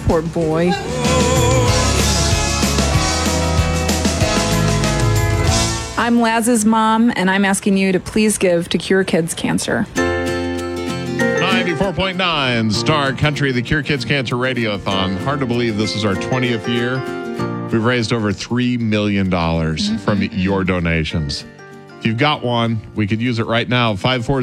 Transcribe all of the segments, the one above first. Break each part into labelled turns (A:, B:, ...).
A: Poor boy. I'm Laz's mom, and I'm asking you to please give to Cure Kids Cancer.
B: 94.9 Star Country, the Cure Kids Cancer Radiothon. Hard to believe this is our 20th year. We've raised over $3 million from your donations. If you've got one, we could use it right now.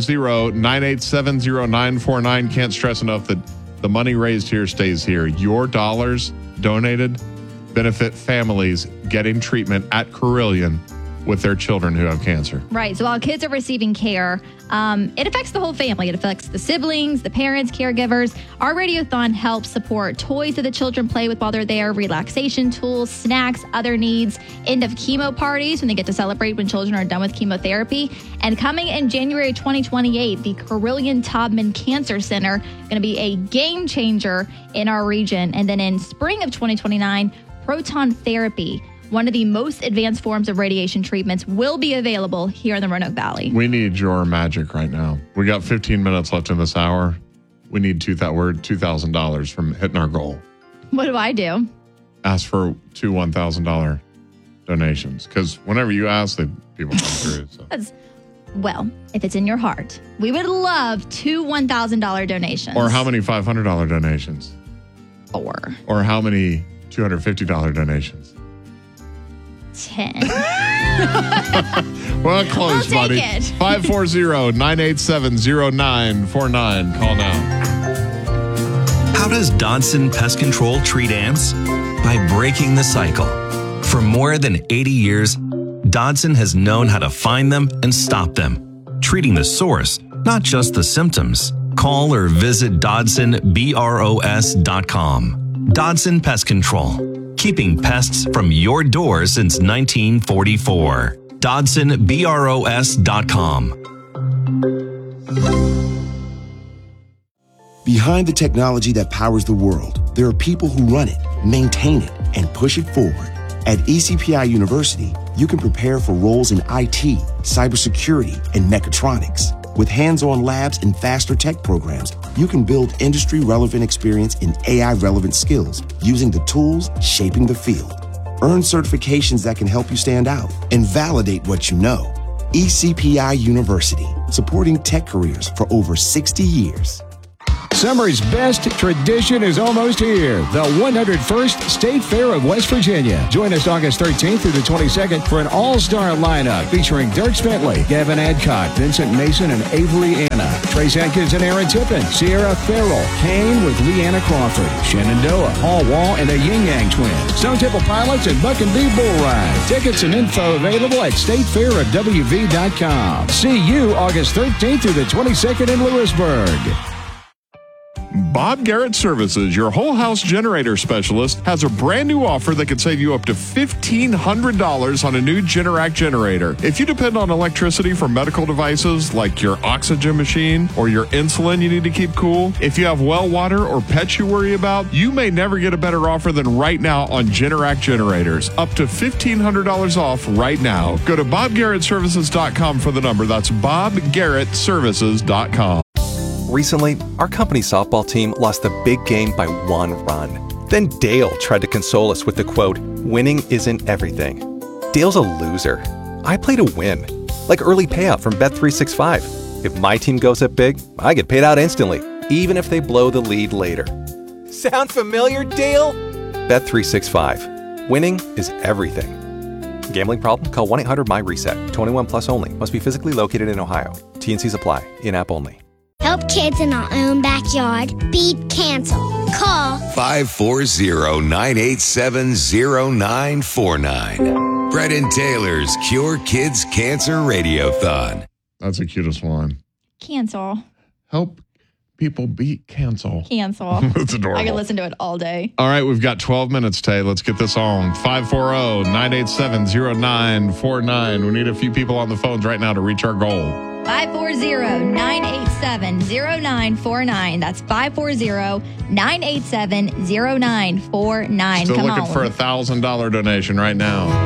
B: 540-987-0949. Can't stress enough that the money raised here stays here. Your dollars donated benefit families getting treatment at Carilion with their children who have cancer.
C: Right. So while kids are receiving care, it affects the whole family. It affects the siblings, the parents, caregivers. Our Radiothon helps support toys that the children play with while they're there, relaxation tools, snacks, other needs, end of chemo parties when they get to celebrate when children are done with chemotherapy. And coming in January 2028, the Carilion Taubman Cancer Center going to be a game changer in our region. And then in spring of 2029, proton therapy, one of the most advanced forms of radiation treatments, will be available here in the Roanoke Valley.
B: We need your magic right now. We got 15 minutes left in this hour. We need $2,000 from hitting our goal.
C: What do I do?
B: Ask for two $1,000 donations. Because whenever you ask, people come through. So.
C: Well, if it's in your heart, we would love two $1,000 donations.
B: Or how many $500 donations? Or how many $250 donations?
C: 10.
B: Well, close,
C: we'll
B: buddy. 540-987-0949. Call now.
D: How does Dodson Pest Control treat ants? By breaking the cycle. For more than 80 years, Dodson has known how to find them and stop them, treating the source, not just the symptoms. Call or visit DodsonBROS.com. Dodson Pest Control. Keeping pests from your door since 1944. DodsonBROS.com.
E: Behind the technology that powers the world, there are people who run it, maintain it, and push it forward. At ECPI University, you can prepare for roles in IT, cybersecurity, and mechatronics. With hands-on labs and faster tech programs, you can build industry-relevant experience in AI-relevant skills using the tools shaping the field. Earn certifications that can help you stand out and validate what you know. ECPI University, supporting tech careers for over 60 years.
F: Summer's best tradition is almost here. The 101st State Fair of West Virginia. Join us August 13th through the 22nd for an all-star lineup featuring Dierks Bentley, Gavin Adcock, Vincent Mason, and Avery Anna, Trace Atkins and Aaron Tippin, Sierra Farrell, Kane with Leanna Crawford, Shenandoah, Paul Wall, and the Yin Yang Twins, Stone Temple Pilots, and Buck and Bee Bull Ride. Tickets and info available at statefairofwv.com. See you August 13th through the 22nd in Lewisburg.
B: Bob Garrett Services, your whole house generator specialist, has a brand new offer that could save you up to $1,500 on a new Generac generator. If you depend on electricity for medical devices like your oxygen machine or your insulin you need to keep cool, if you have well water or pets you worry about, you may never get a better offer than right now on Generac generators. Up to $1,500 off right now. Go to BobGarrettServices.com for the number. That's BobGarrettServices.com.
G: Recently, our company softball team lost the big game by 1 run. Then Dale tried to console us with the quote, "Winning isn't everything." Dale's a loser. I play to win. Like early payout from Bet365. If my team goes up big, I get paid out instantly, even if they blow the lead later. Sound familiar, Dale? Bet365. Winning is everything. Gambling problem? Call 1-800-MY-RESET. 21 plus only. Must be physically located in Ohio. T&Cs apply. In-app only.
H: Help kids in our own backyard beat cancer. Call
I: 540-987-0949. Brendan Taylor's Cure Kids Cancer Radiothon.
B: That's the cutest one.
C: Cancel.
B: Help people beat cancel.
C: Cancel.
B: That's adorable.
C: I can listen to it all day.
B: All right, we've got 12 minutes, Tay. Let's get this on. 540-987-0949. We need a few people on the phones right now to reach our goal.
C: 540-987-0949. That's 540-987-0949.
B: Still
C: Come
B: looking
C: on.
B: for $1,000 donation right now.